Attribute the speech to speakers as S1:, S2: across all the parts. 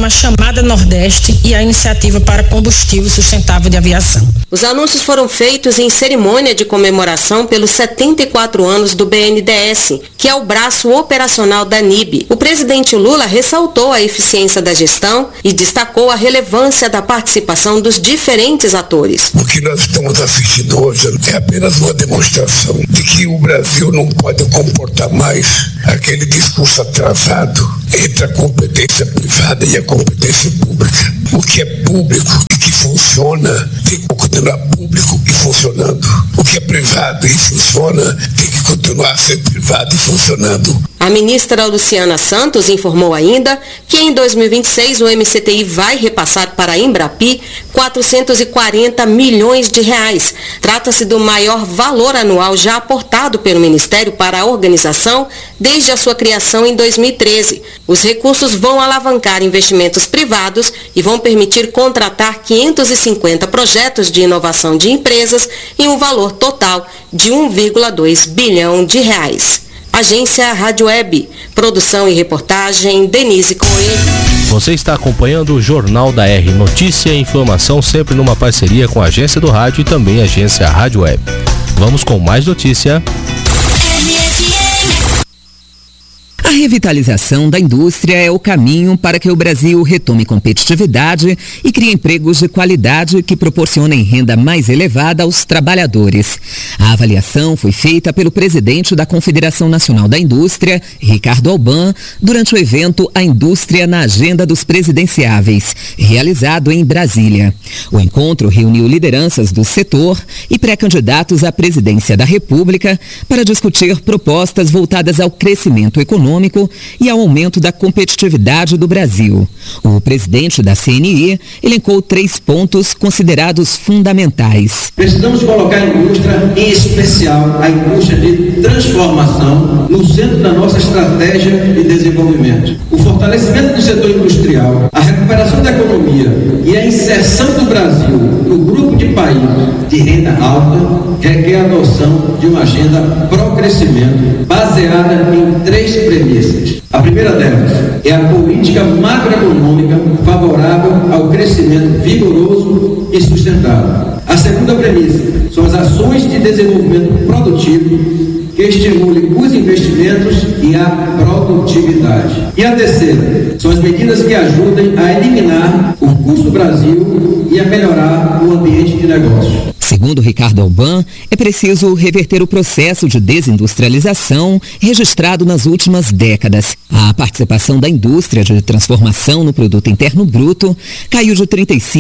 S1: Programa Chamada Nordeste e a Iniciativa para Combustível Sustentável de Aviação.
S2: Os anúncios foram feitos em cerimônia de comemoração pelos 74 anos do BNDES, que é o braço operacional da ANIB. O presidente Lula ressaltou a eficiência da gestão e destacou a relevância da participação dos diferentes atores.
S3: O que nós estamos assistindo hoje é apenas uma demonstração de que o Brasil não pode comportar mais aquele discurso atrasado entre a competência privada e a competência pública. O que é público e que funciona tem que continuar público e funcionando. O que é privado e funciona tem que continuar sendo privado e funcionando.
S2: A ministra Luciana Santos informou ainda que em 2026 o MCTI vai repassar para a Embrapi 440 milhões de reais. Trata-se do maior valor anual já aportado pelo Ministério para a organização desde a sua criação em 2013. Os recursos vão alavancar investimentos privados e vão permitir contratar 550 projetos de inovação de empresas em um valor total de 1,2 bilhão de reais. Agência Rádio Web. Produção e reportagem, Denise Coelho.
S4: Você está acompanhando o Jornal da R. Notícia e informação sempre numa parceria com a Agência do Rádio e também a Agência Rádio Web. Vamos com mais notícia.
S5: A revitalização da indústria é o caminho para que o Brasil retome competitividade e crie empregos de qualidade que proporcionem renda mais elevada aos trabalhadores. A avaliação foi feita pelo presidente da Confederação Nacional da Indústria, Ricardo Alban, durante o evento A Indústria na Agenda dos Presidenciáveis, realizado em Brasília. O encontro reuniu lideranças do setor e pré-candidatos à presidência da República para discutir propostas voltadas ao crescimento econômico e ao aumento da competitividade do Brasil. O presidente da CNI elencou 3 pontos considerados fundamentais.
S6: Precisamos colocar a indústria, em especial a indústria de transformação, no centro da nossa estratégia de desenvolvimento. O fortalecimento do setor industrial, a recuperação da economia e a inserção do Brasil no grupo de países de renda alta requer a adoção de uma agenda pró-crescimento baseada em 3 premissas. A primeira delas é a política macroeconômica favorável ao crescimento vigoroso e sustentável. A segunda premissa são as ações de desenvolvimento produtivo que estimulem os investimentos e a produtividade. E a terceira são as medidas que ajudem a eliminar o custo Brasil e a melhorar o ambiente de negócio.
S5: Segundo Ricardo Alban, é preciso reverter o processo de desindustrialização registrado nas últimas décadas. A participação da indústria de transformação no produto interno bruto caiu de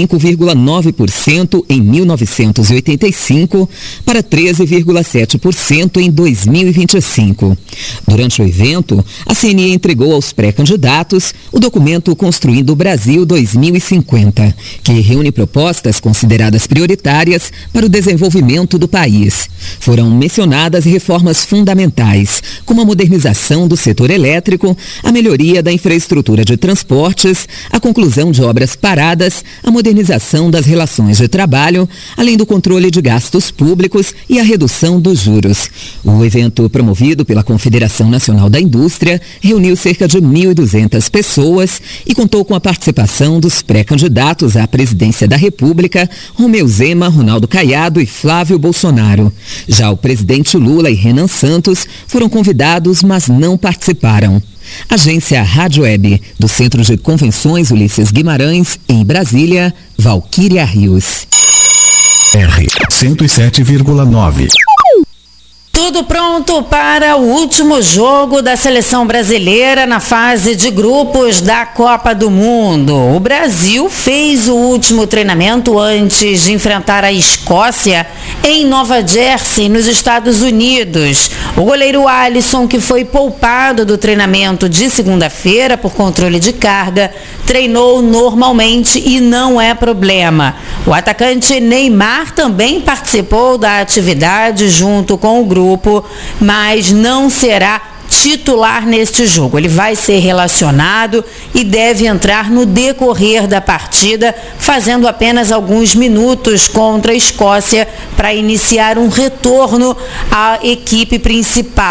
S5: 35,9% em 1985 para 13,7% em 2025. Durante o evento, a CNI entregou aos pré-candidatos o documento Construindo o Brasil 2050, que reúne propostas consideradas prioritárias para o desenvolvimento do país. Foram mencionadas reformas fundamentais, como a modernização do setor elétrico, a melhoria da infraestrutura de transportes, a conclusão de obras paradas, a modernização das relações de trabalho, além do controle de gastos públicos e a redução dos juros. O evento, promovido pela Confederação Nacional da Indústria, reuniu cerca de 1.200 pessoas e contou com a participação dos pré-candidatos à presidência da República, Romeu Zema, Ronaldo Caiado e Flávio Bolsonaro. Já o presidente Lula e Renan Santos foram convidados, mas não participaram. Agência Rádio Web, do Centro de Convenções Ulisses Guimarães, em Brasília, Valquíria Rios.
S7: R 107,9.
S8: Tudo pronto para o último jogo da seleção brasileira na fase de grupos da Copa do Mundo. O Brasil fez o último treinamento antes de enfrentar a Escócia em Nova Jersey, nos Estados Unidos. O goleiro Alisson, que foi poupado do treinamento de segunda-feira por controle de carga, treinou normalmente e não é problema. O atacante Neymar também participou da atividade junto com o grupo, mas não será titular neste jogo. Ele vai ser relacionado e deve entrar no decorrer da partida, fazendo apenas alguns minutos contra a Escócia para iniciar um retorno à equipe principal.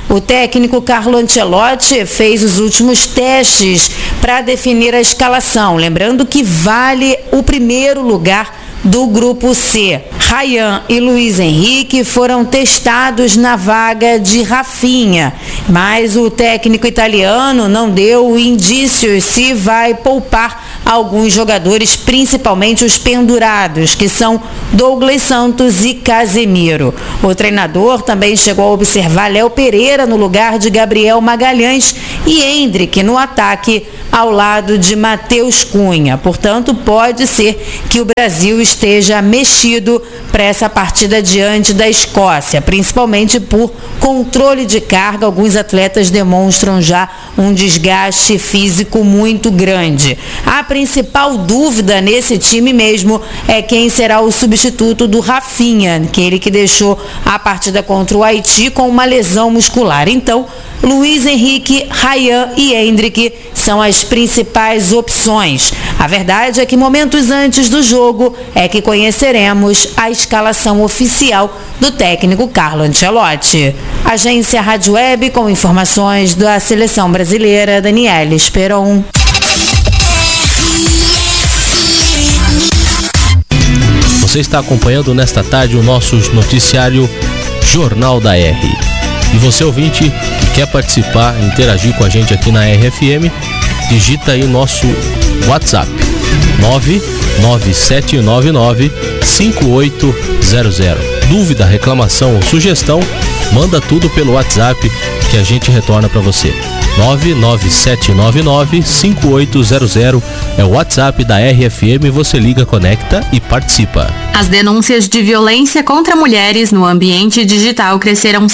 S8: O técnico Carlo Ancelotti fez os últimos testes para definir a escalação, lembrando que vale o primeiro lugar do Grupo C. Ryan e Luiz Henrique foram testados na vaga de Rafinha, mas o técnico italiano não deu indícios se vai poupar alguns jogadores, principalmente os pendurados, que são Douglas Santos e Casemiro. O treinador também chegou a observar Léo Pereira no lugar de Gabriel Magalhães e Endrick no ataque ao lado de Matheus Cunha. Portanto, pode ser que o Brasil esteja mexido para essa partida diante da Escócia, principalmente por controle de carga. Alguns atletas demonstram já um desgaste físico muito grande. A principal dúvida nesse time mesmo é quem será o substituto do Rafinha, aquele que deixou a partida contra o Haiti com uma lesão muscular. Então, Luiz Henrique, Ryan e Endrick são as principais opções. A verdade é que momentos antes do jogo é que conheceremos a escalação oficial do técnico Carlo Ancelotti. Agência Rádio Web com informações da seleção brasileira, Daniela Esperon.
S4: Você está acompanhando nesta tarde o nosso noticiário Jornal da R. E você, ouvinte, que quer participar, interagir com a gente aqui na RFM, digita aí nosso WhatsApp 99799-5800. Dúvida, reclamação ou sugestão, manda tudo pelo WhatsApp que a gente retorna para você. 99799-5800 é o WhatsApp da RFM. Você liga, conecta e participa.
S9: As denúncias de violência contra mulheres no ambiente digital cresceram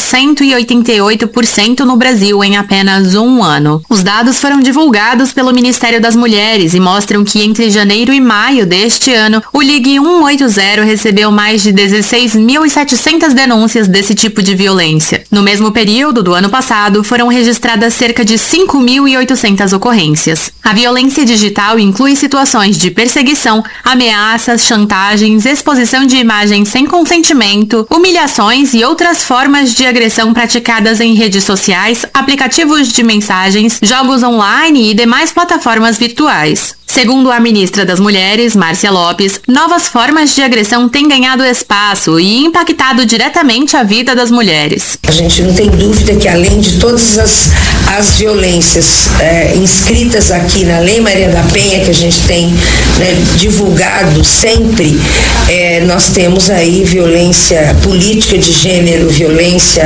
S9: 188% no Brasil em apenas um ano. Os dados foram divulgados pelo Ministério das Mulheres e mostram que entre janeiro e maio deste ano, o Ligue 180 recebeu mais de 16.700 denúncias desse tipo de violência. No mesmo período do ano passado, foram registradas cerca de 5.800 ocorrências. A violência digital inclui situações de perseguição, ameaças, chantagens, exposição de imagens sem consentimento, humilhações e outras formas de agressão praticadas em redes sociais, aplicativos de mensagens, jogos online e demais plataformas virtuais. Segundo a ministra das Mulheres, Márcia Lopes, novas formas de agressão têm ganhado espaço e impactado diretamente a vida das mulheres.
S10: A gente não tem dúvida que, além de todas as violências inscritas aqui na Lei Maria da Penha, que a gente tem divulgado sempre, nós temos aí violência política de gênero, violência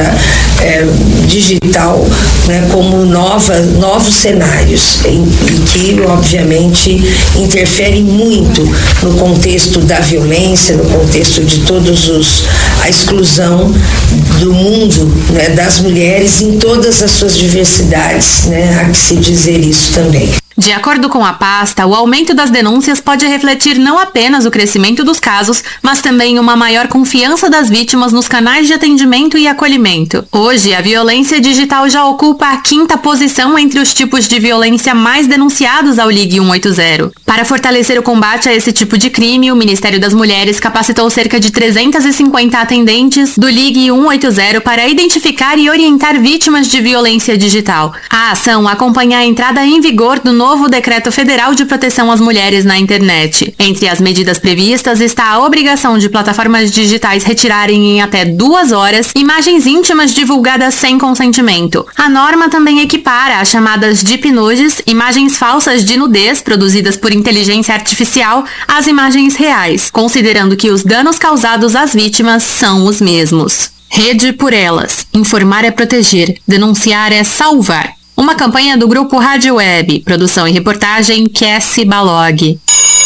S10: digital, como novos cenários, e que, obviamente, interferem muito no contexto da violência, no contexto de a exclusão do mundo, das mulheres em todas as suas diversidades, há que se dizer isso também.
S9: De acordo com a pasta, o aumento das denúncias pode refletir não apenas o crescimento dos casos, mas também uma maior confiança das vítimas nos canais de atendimento e acolhimento. Hoje, a violência digital já ocupa a 5ª posição entre os tipos de violência mais denunciados ao Ligue 180. Para fortalecer o combate a esse tipo de crime, o Ministério das Mulheres capacitou cerca de 350 atendentes do Ligue 180 para identificar e orientar vítimas de violência digital. A ação acompanha a entrada em vigor do novo Decreto Federal de Proteção às Mulheres na Internet. Entre as medidas previstas está a obrigação de plataformas digitais retirarem em até 2 horas imagens íntimas divulgadas sem consentimento. A norma também equipara as chamadas deep nudes, imagens falsas de nudez produzidas por inteligência artificial, às imagens reais, considerando que os danos causados às vítimas são os mesmos. Rede por Elas. Informar é proteger, denunciar é salvar. Uma campanha do Grupo Rádio Web. Produção e reportagem, Cassie Balog.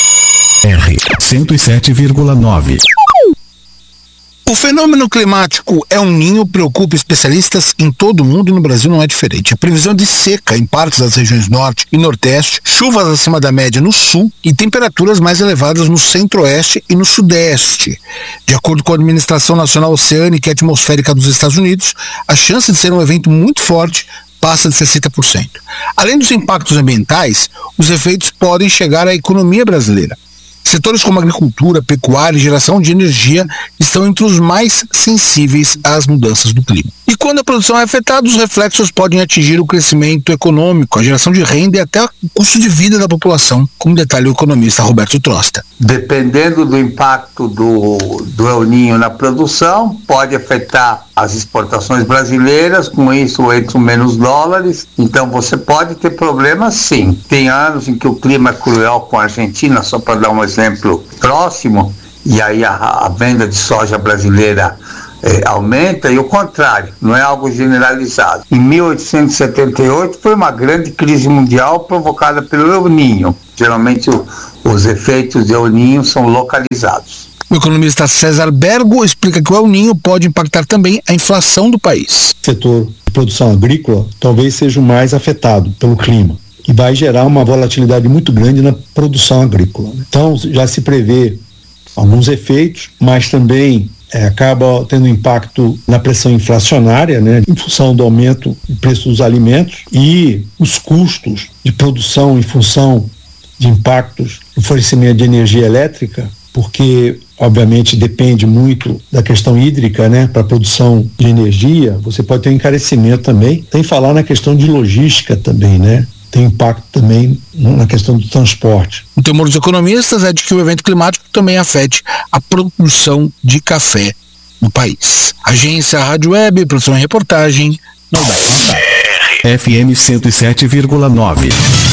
S7: R 107,9.
S11: O fenômeno climático El Niño preocupa especialistas em todo o mundo e no Brasil não é diferente. A previsão de seca em partes das regiões norte e nordeste, chuvas acima da média no sul e temperaturas mais elevadas no centro-oeste e no sudeste. De acordo com a Administração Nacional Oceânica e Atmosférica dos Estados Unidos, a chance de ser um evento muito forte passa de 60%. Além dos impactos ambientais, os efeitos podem chegar à economia brasileira. Setores como agricultura, pecuária e geração de energia estão entre os mais sensíveis às mudanças do clima. E quando a produção é afetada, os reflexos podem atingir o crescimento econômico, a geração de renda e até o custo de vida da população, como detalha o economista Roberto Trosta.
S12: Dependendo do impacto do El Niño na produção, pode afetar as exportações brasileiras, com isso entram menos dólares, então você pode ter problemas sim. Tem anos em que o clima é cruel com a Argentina, só para dar um exemplo próximo, e aí a venda de soja brasileira aumenta, e o contrário, não é algo generalizado. Em 1878 foi uma grande crise mundial provocada pelo El Niño. Geralmente os efeitos de El Niño são localizados.
S11: O economista César Bergo explica que o El Niño pode impactar também a inflação do país.
S13: O setor de produção agrícola talvez seja o mais afetado pelo clima e vai gerar uma volatilidade muito grande na produção agrícola. Então já se prevê alguns efeitos, mas também acaba tendo impacto na pressão inflacionária, né, em função do aumento do preço dos alimentos e os custos de produção em função de impactos no fornecimento de energia elétrica, porque obviamente depende muito da questão hídrica, né, para a produção de energia. Você pode ter um encarecimento também. Tem que falar na questão de logística também, né? Tem impacto também na questão do transporte.
S11: O temor dos economistas é de que o evento climático também afete a produção de café no país. Agência Rádio Web, produção e reportagem,
S7: FM 107,9.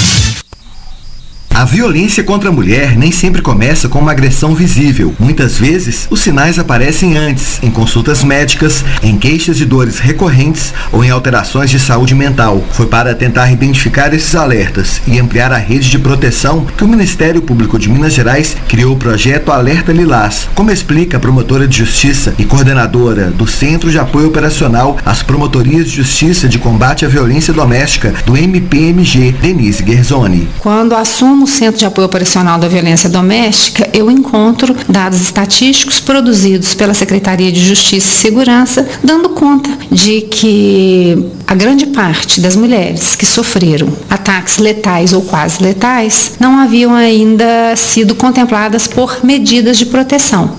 S14: A violência contra a mulher nem sempre começa com uma agressão visível. Muitas vezes, os sinais aparecem antes, em consultas médicas, em queixas de dores recorrentes ou em alterações de saúde mental. Foi para tentar identificar esses alertas e ampliar a rede de proteção que o Ministério Público de Minas Gerais criou o projeto Alerta Lilás, como explica a promotora de justiça e coordenadora do Centro de Apoio Operacional às Promotorias de Justiça de Combate à Violência Doméstica do MPMG, Denise Guerzoni.
S15: Quando assumo o Centro de Apoio Operacional da Violência Doméstica, eu encontro dados estatísticos produzidos pela Secretaria de Justiça e Segurança, dando conta de que a grande parte das mulheres que sofreram ataques letais ou quase letais não haviam ainda sido contempladas por medidas de proteção.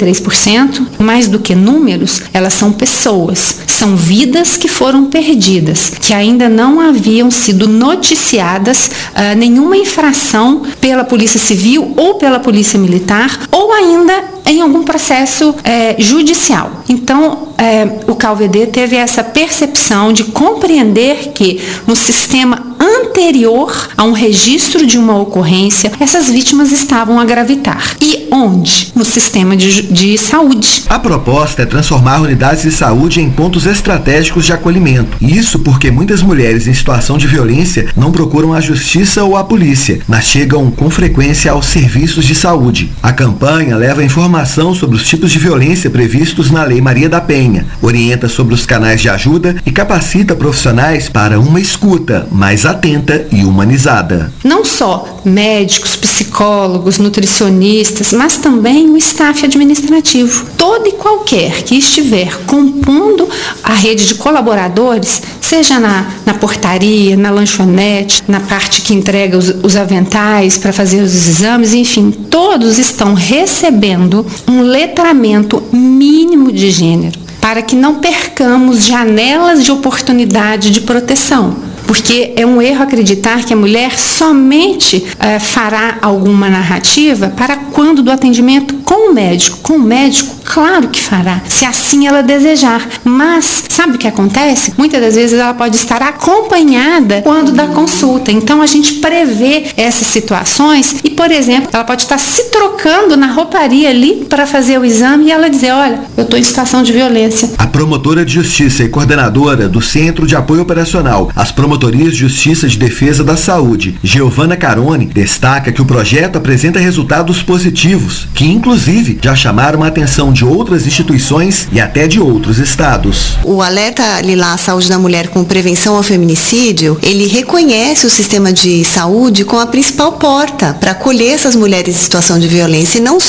S15: 83%, mais do que números, elas são pessoas, são vidas que foram perdidas, que ainda não haviam sido noticiadas nenhuma infração pela Polícia Civil ou pela Polícia Militar ou ainda em algum processo judicial. Então, o CAUVD teve essa percepção de compreender que no sistema anterior a um registro de uma ocorrência, essas vítimas estavam a gravitar. E onde? No sistema de saúde.
S14: A proposta é transformar unidades de saúde em pontos estratégicos de acolhimento. Isso porque muitas mulheres em situação de violência não procuram a justiça ou a polícia, mas chegam com frequência aos serviços de saúde. A campanha leva informação sobre os tipos de violência previstos na Lei Maria da Penha, orienta sobre os canais de ajuda e capacita profissionais para uma escuta mais atenta e humanizada.
S15: Não só médicos, psicólogos, nutricionistas, mas também o staff administrativo. Todo e qualquer que estiver compondo a rede de colaboradores, seja na portaria, na lanchonete, na parte que entrega os aventais para fazer os exames, enfim, todos estão recebendo um letramento mínimo de gênero, para que não percamos janelas de oportunidade de proteção. Porque é um erro acreditar que a mulher somente fará alguma narrativa para quando do atendimento com o médico. Com o médico, claro que fará, se assim ela desejar. Mas, sabe o que acontece? Muitas das vezes ela pode estar acompanhada quando da consulta. Então, a gente prevê essas situações e, por exemplo, ela pode estar se trocando na rouparia ali para fazer o exame e ela dizer, olha, eu estou em situação de violência.
S14: A promotora de justiça e coordenadora do Centro de Apoio Operacional às Promotorias de Justiça de Defesa da Saúde, Giovana Caroni, destaca que o projeto apresenta resultados positivos, que inclusive já chamaram a atenção de outras instituições e até de outros estados.
S16: O Alerta Lilás Saúde da Mulher com Prevenção ao Feminicídio, ele reconhece o sistema de saúde como a principal porta para acolher essas mulheres em situação de violência e não só.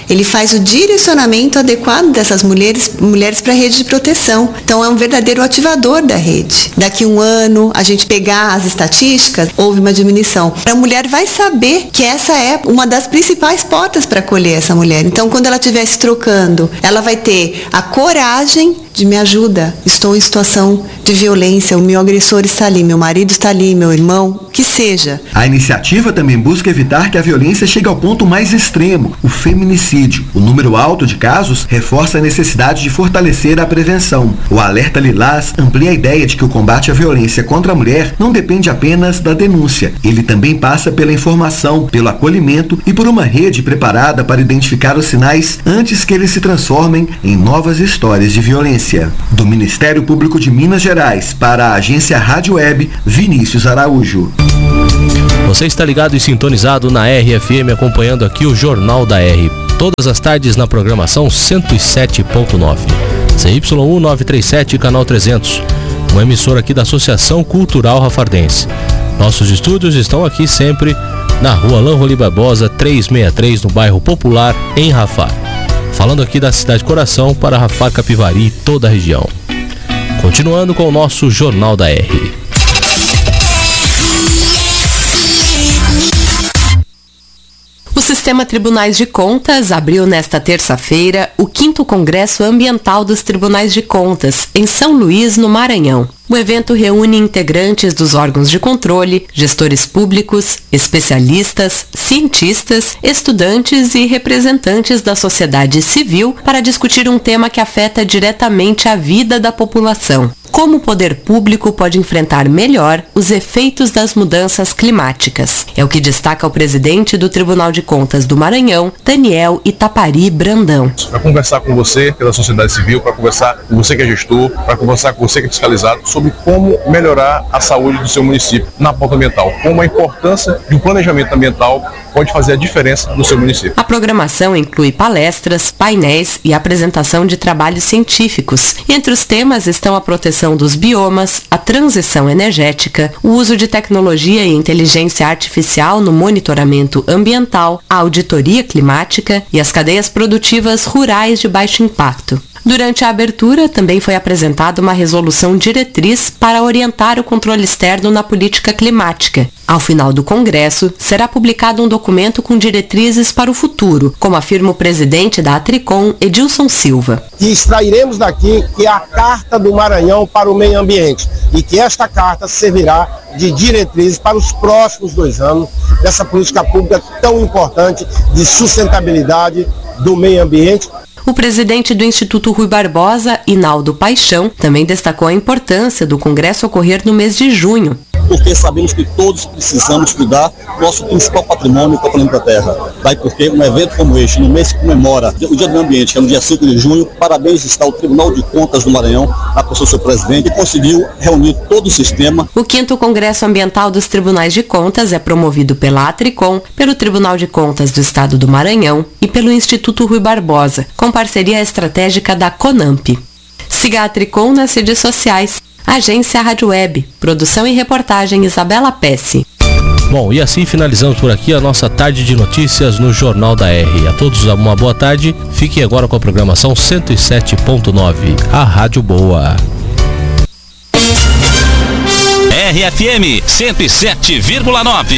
S16: ele faz o direcionamento adequado dessas mulheres para a rede de proteção. Então é um verdadeiro ativador da rede. Daqui um ano, a gente pegar as estatísticas, houve uma diminuição. A mulher vai saber que essa é uma das principais portas para acolher essa mulher. Então, quando ela estiver se trocando, ela vai ter a coragem de me ajuda, estou em situação de violência, o meu agressor está ali, meu marido está ali, meu irmão, que seja.
S14: A iniciativa também busca evitar que a violência chegue ao ponto mais extremo, o feminicídio. O número alto de casos reforça a necessidade de fortalecer a prevenção. O Alerta Lilás amplia a ideia de que o combate à violência contra a mulher não depende apenas da denúncia. Ele também passa pela informação, pelo acolhimento e por uma rede preparada para identificar os sinais antes que eles se transformem em novas histórias de violência. Do Ministério Público de Minas Gerais para a agência Rádio Web, Vinícius Araújo.
S4: Você está ligado e sintonizado na RFM, acompanhando aqui o Jornal da R. Todas as tardes na programação 107.9. CY1 937, canal 300. Uma emissora aqui da Associação Cultural Rafardense. Nossos estúdios estão aqui sempre na rua Lanroli Barbosa, 363, no bairro Popular, em Rafar. Falando aqui da cidade Coração para Rafar, Capivari e toda a região. Continuando com o nosso Jornal da R.
S2: O Sistema Tribunais de Contas abriu nesta terça-feira o 5º Congresso Ambiental dos Tribunais de Contas, em São Luís, no Maranhão. O evento reúne integrantes dos órgãos de controle, gestores públicos, especialistas, cientistas, estudantes e representantes da sociedade civil para discutir um tema que afeta diretamente a vida da população. Como o poder público pode enfrentar melhor os efeitos das mudanças climáticas? É o que destaca o presidente do Tribunal de Contas do Maranhão, Daniel Itapari Brandão.
S17: Para conversar com você, que é da sociedade civil, para conversar com você que é gestor, para conversar com você que é fiscalizado, sobre como melhorar a saúde do seu município na pauta ambiental. Como a importância de um planejamento ambiental pode fazer a diferença no seu município.
S2: A programação inclui palestras, painéis e apresentação de trabalhos científicos. Entre os temas estão a proteção dos biomas, a transição energética, o uso de tecnologia e inteligência artificial no monitoramento ambiental, a auditoria climática e as cadeias produtivas rurais de baixo impacto. Durante a abertura, também foi apresentada uma resolução diretriz para orientar o controle externo na política climática. Ao final do Congresso, será publicado um documento com diretrizes para o futuro, como afirma o presidente da Atricom, Edilson Silva.
S18: E extrairemos daqui que é a Carta do Maranhão para o Meio Ambiente e que esta carta servirá de diretrizes para os próximos 2 anos dessa política pública tão importante de sustentabilidade do meio ambiente.
S2: O presidente do Instituto Rui Barbosa, Inaldo Paixão, também destacou a importância do Congresso ocorrer no mês de junho.
S19: Porque sabemos que todos precisamos cuidar do nosso principal patrimônio, que é o planeta Terra. Daí porque um evento como este, no mês que comemora o Dia do Meio Ambiente, que é no dia 5 de junho, parabéns está o Tribunal de Contas do Maranhão, na pessoa do seu presidente, que conseguiu reunir todo o sistema.
S2: O 5º Congresso Ambiental dos Tribunais de Contas é promovido pela Atricom, pelo Tribunal de Contas do Estado do Maranhão e pelo Instituto Rui Barbosa, com parceria estratégica da CONAMP. Siga a Atricom nas redes sociais. Agência Rádio Web, produção e reportagem Isabela Pesce.
S4: Bom, e assim finalizamos por aqui a nossa tarde de notícias no Jornal da R. A todos uma boa tarde. Fiquem agora com a programação 107.9, a Rádio Boa.
S20: RFM 107,9.